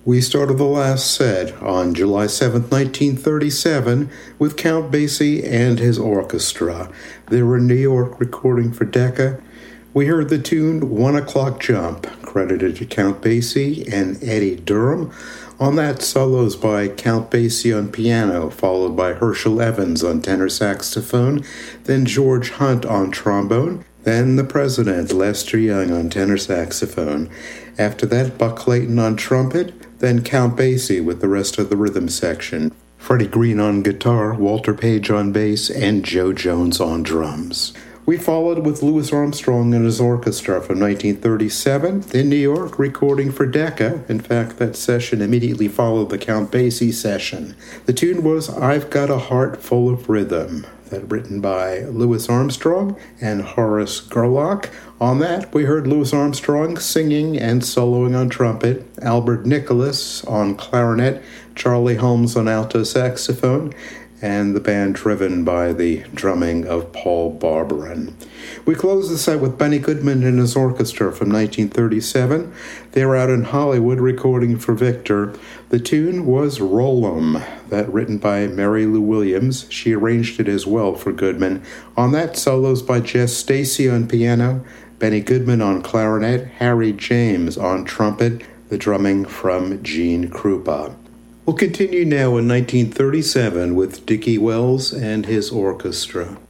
We started the last set on July 7th, 1937, with Count Basie and his orchestra. They were in New York recording for Decca. We heard the tune 1 O'Clock Jump, credited to Count Basie and Eddie Durham. On that, solos by Count Basie on piano, followed by Herschel Evans on tenor saxophone, then George Hunt on trombone, then the president, Lester Young, on tenor saxophone. After that, Buck Clayton on trumpet, then Count Basie with the rest of the rhythm section. Freddie Green on guitar, Walter Page on bass, and Joe Jones on drums. We followed with Louis Armstrong and his orchestra from 1937 in New York, recording for Decca. In fact, that session immediately followed the Count Basie session. The tune was I've Got a Heart Full of Rhythm, that written by Louis Armstrong and Horace Gerlach. On that, we heard Louis Armstrong singing and soloing on trumpet, Albert Nicholas on clarinet, Charlie Holmes on alto saxophone, and the band driven by the drumming of Paul Barbarin. We closed the set with Benny Goodman and his orchestra from 1937. They were out in Hollywood recording for Victor. The tune was Roll 'Em, that written by Mary Lou Williams. She arranged it as well for Goodman. On that, solos by Jess Stacy on piano, Benny Goodman on clarinet, Harry James on trumpet, the drumming from Gene Krupa. We'll continue now in 1937 with Dickie Wells and his orchestra.